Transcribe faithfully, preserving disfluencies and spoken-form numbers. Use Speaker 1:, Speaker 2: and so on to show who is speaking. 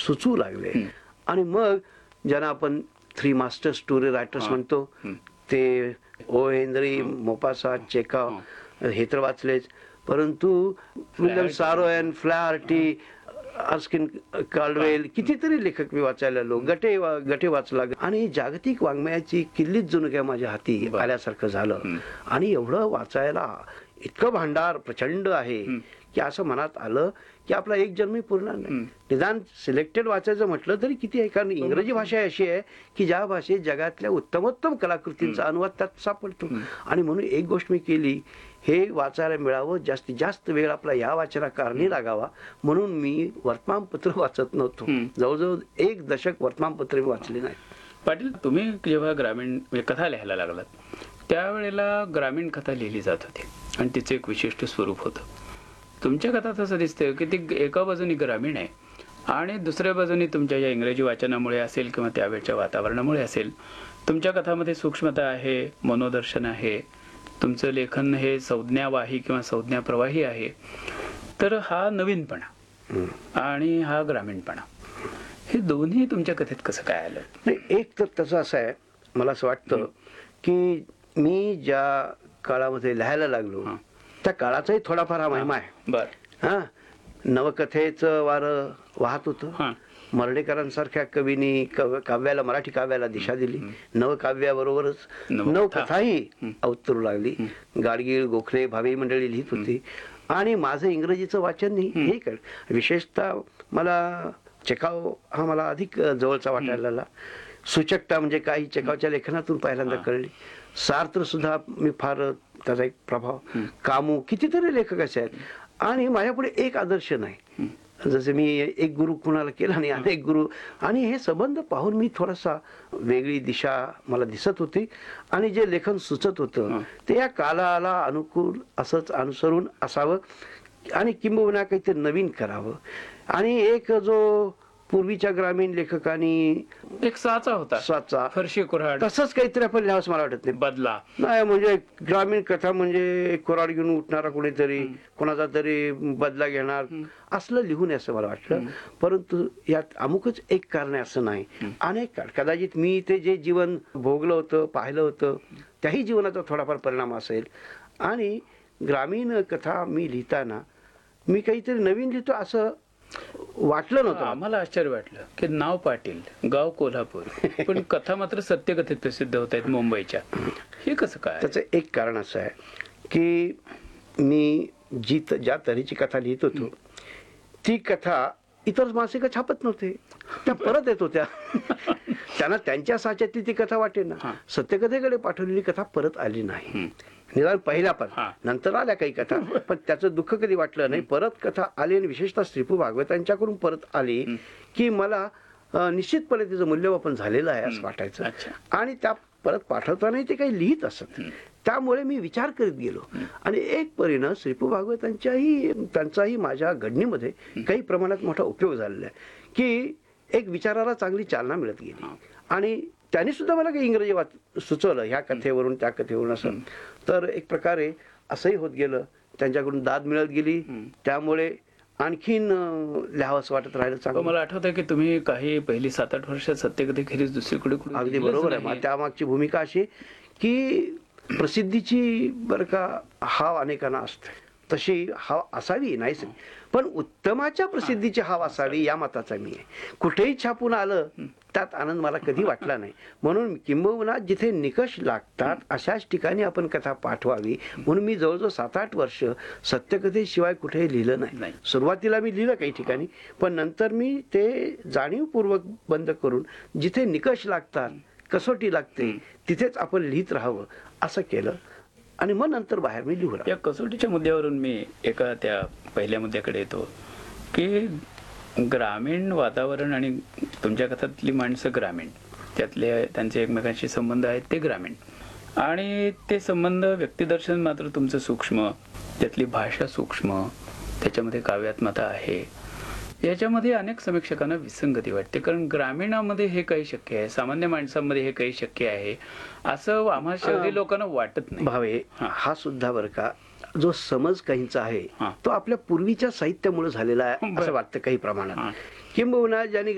Speaker 1: सुचू लागले. आणि मग ज्यांना आपण थ्री मास्टर स्टोरी रायटर्स म्हणतो, ते ओ हेनरी, मोपासा, चेकॉव हे तर वाचलेच, परंतु विल्यम सारोएन, फ्लॅअर्टी, अर्स्किन कार्डवेल, कितीतरी लेखक मी वाचायला लागलो. गटे गटे वाचला आणि जागतिक वाङ्मयाची किल्लीच जणू काय माझ्या हाती आल्यासारखं झालं. आणि एवढं वाचायला इतकं भांडार प्रचंड आहे की असं मनात आलं की आपला एक जन्मही पूर्ण नाही. निदान सिलेक्टेड वाचायचं म्हटलं तरी किती आहे, कारण इंग्रजी भाषा अशी आहे की ज्या भाषेत जगातल्या उत्तमोत्तम कलाकृतींचा अनुवाद त्यात सापडतो. आणि म्हणून एक गोष्ट मी केली, हे वाचायला मिळावं, जास्तीत जास्त वेळ आपला या वाचना कारणी लागावा म्हणून मी वर्तमानपत्र वाचत नव्हतो. जवळजवळ एक दशक वर्तमानपत्र मी वाचली नाही.
Speaker 2: पाटील, तुम्ही जेव्हा ग्रामीण कथा लिहायला लागलात त्यावेळेला ग्रामीण कथा लिहिली जात होती आणि तिचं एक विशिष्ट स्वरूप होतं. तुमच्या कथात असं दिसतं की ती एका बाजूनी ग्रामीण आहे आणि दुसऱ्या बाजूनी तुमच्या या इंग्रजी वाचनामुळे असेल किंवा त्यावेळच्या वातावरणामुळे असेल, तुमच्या कथामध्ये सूक्ष्मता आहे, मनोदर्शन आहे, तुमचं लेखन हे संज्ञावाही किंवा संज्ञाप्रवाही आहे. तर हा नवीनपणा आणि हा ग्रामीणपणा, हे दोन्ही तुमच्या कथेत कसं काय आलं?
Speaker 1: नाही, एक तर तसं असं आहे, मला असं वाटतं की मी ज्या काळामध्ये लिहायला लागलो त्या काळाचाही थोडाफार हा महिमा आहे.
Speaker 2: बर
Speaker 1: हा, नवकथेचं वारं वाहत होतं. मर्ढेकरांसारख्या कवींनी काव्याला, मराठी काव्याला दिशा दिली. नवकाव्याबरोबरच नवकथाही अवतरू लागली. गाडगीळ, गोखले, भावी मंडळी लिहित होती. आणि माझं इंग्रजीचं वाचन हे कर, विशेषतः मला चेकॉव हा मला अधिक जवळचा वाटायला लागला. सूचकता म्हणजे काही चेकॉवच्या लेखनातून पहिल्यांदा कळली. सार्त्र सुद्धा मी फार त्याचा एक प्रभाव, कामू, कितीतरी लेखक असे आहेत. आणि माझ्यापुढे एक आदर्श नाही, जसे मी एक गुरु कुणाला केला आणि अनेक गुरु, आणि हे संबंध पाहून मी थोडासा वेगळी दिशा मला दिसत होती. आणि जे लेखन सुचत होतं ते या काळाला अनुकूल असंच अनुसरून असावं आणि किंबहुना काहीतरी नवीन करावं. आणि एक जो पूर्वीच्या ग्रामीण लेखकांनी
Speaker 2: एक साचा होता,
Speaker 1: साचा
Speaker 2: फरशी कुऱ्हाड,
Speaker 1: तसंच काहीतरी आपण लिहावंच मला वाटत नाही.
Speaker 2: बदला
Speaker 1: नाही, म्हणजे ग्रामीण कथा म्हणजे कुऱ्हाड घेऊन उठणारा कोणीतरी, कोणाचा तरी बदला घेणार, असलं लिहून असं मला वाटलं. परंतु यात अमुकच एक कारण आहे असं नाही, अनेक कारण. कदाचित मी ते जे जीवन भोगलं होतं, पाहिलं होतं, त्याही जीवनाचा थोडाफार परिणाम असेल. आणि ग्रामीण कथा मी लिहिताना मी काहीतरी नवीन लिहितो असं वाटलं नव्हतं.
Speaker 2: आम्हाला आश्चर्य वाटलं की नाव पाटील, गाव कोल्हापूर, पण कथा मात्र सत्यकथेत प्रसिद्ध होत आहेत मुंबईच्या. हे कसं काय?
Speaker 1: त्याचं एक कारण असं आहे की मी जी ज्या तऱ्हेची कथा लिहित होतो ती कथा इतर मासिक छापत नव्हते, त्या परत येत होत्या. त्यांना त्यांच्या साच्यातली ती कथा वाटे ना. सत्यकथेकडे पाठवलेली कथा परत आली नाही. निदान पहिल्या पण नंतर आल्या काही कथा, पण त्याचं दुःख कधी वाटलं नाही. परत कथा आली आणि विशेषतः श्रीपू भागवतांच्याकडून परत आली की मला निश्चितपणे त्याचं मूल्यमापन झालेलं आहे असं वाटायचं. आणि त्या परत पाठवतानाही ते काही लिहित असत. त्यामुळे मी विचार करीत गेलो आणि एक परिणाम श्रीपू भागवतांच्याही त्यांचाही माझ्या घडणीमध्ये काही प्रमाणात मोठा उपयोग झालेला आहे की एक विचाराला चांगली चालना मिळत गेली. आणि त्यांनी सुद्धा मला काही इंग्रजी वाच सुचवलं ह्या कथेवरून त्या कथेवरून असं. तर एक प्रकारे असंही होत गेलं, त्यांच्याकडून दाद मिळत गेली. त्यामुळे आणखीन लिहावंसं वाटत राहिलं चांगलं.
Speaker 2: मला आठवतं की तुम्ही काही पहिली सात आठ वर्षात सत्यकथेखेरीज दुसरीकडे कुठे.
Speaker 1: अगदी बरोबर आहे. त्यामागची भूमिका अशी की प्रसिद्धीची बरं का हाव अनेकांना असते, तशी हाव असावी नाहीच, पण उत्तमाच्या प्रसिद्धीची हाव असावी या मताचा मी आहे. कुठेही छापून आलं त्यात आनंद मला कधी वाटला नाही. म्हणून किंबहुना जिथे निकष लागतात अशाच ठिकाणी आपण कथा पाठवावी म्हणून मी जवळजवळ सात आठ वर्ष सत्यकथेशिवाय कुठेही लिहिलं नाही. सुरुवातीला मी लिहिलं काही ठिकाणी, पण नंतर मी ते जाणीवपूर्वक बंद करून जिथे निकष लागतात, कसोटी लागते, तिथेच आपण लिहित राहावं असं केलं. आणि मग नंतर बाहेर मी लिहू लागलो.
Speaker 2: या कसोटीच्या मुद्द्यावरून मी एका त्या पहिल्या मुद्द्याकडे येतो की ग्रामीण वातावरण आणि तुमच्या कथातली माणसं ग्रामीण, त्यातले त्यांचे एकमेकांशी संबंध आहेत ते ग्रामीण, आणि ते संबंध व्यक्तिदर्शन मात्र तुमचं सूक्ष्म, त्यातली भाषा सूक्ष्म, त्याच्यामध्ये काव्यात्मता आहे. याच्यामध्ये अनेक समीक्षकांना विसंगती वाटते, कारण ग्रामीणामध्ये हे काही शक्य आहे, सामान्य माणसांमध्ये हे काही शक्य आहे असं आम्हाला शहरी लोकांना वाटत नाही.
Speaker 1: भावे, हा सुद्धा बरं का जो समज काहींचा आहे तो आपल्या पूर्वीच्या साहित्यामुळे झालेला आहे असं वाटतं काही प्रमाणात. किंबहुना ज्यांनी